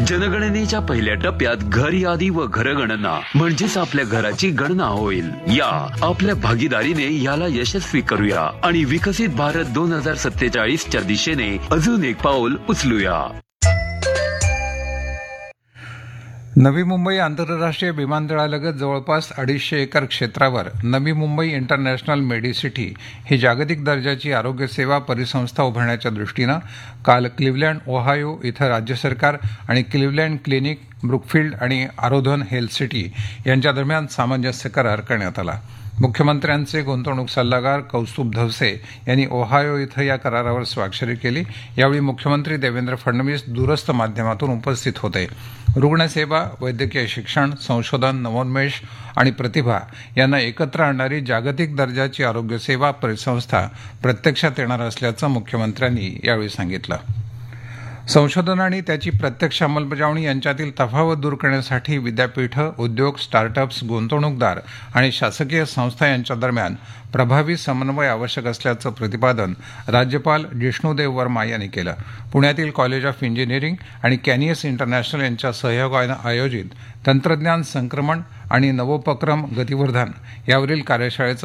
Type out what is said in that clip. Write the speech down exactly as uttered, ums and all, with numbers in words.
जनगणनेच्या पहिल्या टप्प्यात घर यादी व घरगणना म्हणजेच आपल्या घराची गणना होईल. या आपल्या भागीदारीने याला यशस्वी करूया आणि विकसित भारत दोन हजार सत्तेचाळीस च्या दिशेने अजून एक पाऊल उचलूया. नवी मुंबई आंतरराष्ट्रीय विमानतळालगत जवळपास अडीचशे एकर क्षेत्रावर नवी मुंबई इंटरनॅशनल मेडिसिटी ही जागतिक दर्जाची आरोग्य सेवा परिसंस्था उभारण्याच्या दृष्टीनं काल क्लिव्हलँड ओहायो इथं राज्य सरकार आणि क्लिव्हलँड क्लिनिक, ब्रुकफिल्ड आणि आरोधन हेल्थ सिटी यांच्या दरम्यान सामंजस्य करार करण्यात आला. मुख्यमंत्र्यांचे गुंतवणूक सल्लागार कौस्तुभ धवसे यांनी ओहायो इथं या करारावर स्वाक्षरी केली. यावेळी मुख्यमंत्री देवेंद्र फडणवीस दूरस्थ माध्यमातून उपस्थित होते. रुग्णसेवा, वैद्यकीय शिक्षण, संशोधन, नवोन्मेष आणि प्रतिभा यांना एकत्र आणणारी जागतिक दर्जाची आरोग्य सेवा परिसंस्था प्रत्यक्षात येणार असल्याचं मुख्यमंत्र्यांनी यावेळी सांगितलं. संशोधन आणि त्याची प्रत्यक्ष अंमलबजावणी यांच्यातील तफावत दूर करण्यासाठी विद्यापीठं, उद्योग, स्टार्टअप्स, गुंतवणूकदार आणि शासकीय संस्था यांच्या दरम्यान प्रभावी समन्वय आवश्यक असल्याचं प्रतिपादन राज्यपाल जिष्णूदेव वर्मा यांनी केलं. पुण्यातील कॉलेज ऑफ इंजिनिअरिंग आणि कॅनियस इंटरनॅशनल यांच्या सहयोगानं आयोजित तंत्रज्ञान संक्रमण आणि नवोपक्रम गतिवर्धन यावरील कार्यशाळेचं